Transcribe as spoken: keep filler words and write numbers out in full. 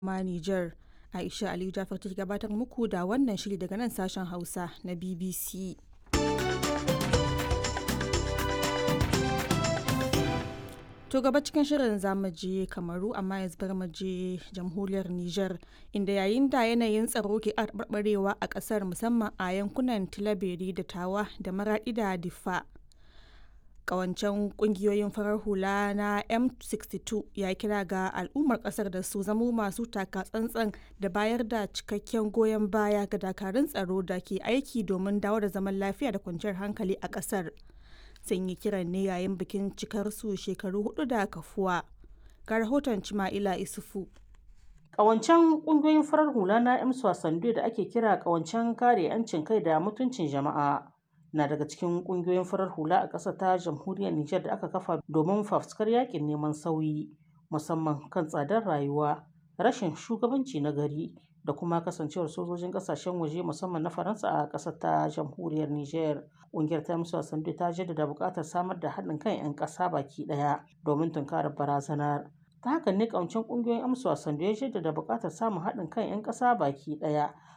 ma Nijar. Aisha Aliyu Jafar ta gabatar muku da wannan shiri daga nan sashen Hausa na B B C. To gaba cikin shirin zamu je Kamaru amma yanzu bari mu je jamhuriyar Nijar inda yayin da yanayin tsaro ke barbarewa a kasar musamman a yankunan Tilaberi da Tawa da Maradi da Diffa. Kawancen kungiyoyin farar hula na M sixty two ya kira ga al'ummar kasar da su zamo masu taka tsantsan da bayar da cikakken goyon baya ga dakarun tsaro da ke aiki domin dawo da zaman lafiya da kwanciyar hankali a kasar. Sun yi kiran ne yayin bikin cikar su shekaru hudu da kafuwa. Ga rahoton Cima'ila Isufu. Ƙawancen ƙungiyoyin farar hula na M Swasandu da ake kira ƙawancen kare 'yancin kai da mutuncin jama'a na daga cikin ƙungiyoyin farar hula a ƙasar ta jamhuriyar Nijar da aka kafa domin fafutukar yakin neman sauyi musamman kan tsadar rayuwa, rashin shugabanci na gari da kuma kasancewar sojojin ƙasashen waje musamman na Faransa a ƙasar ta jamhuriyar Nijar. Ƙungiyar ta M Swasandu ta jaddada buƙatar samar da haɗin kan 'yan ƙasa baki ɗaya domin tunkarar barazanar. Ta haka ne ƙawancen ƙungiyoyin M Swasandu ya jaddada buƙatar samun haɗin kan 'yan ƙasa baki ɗaya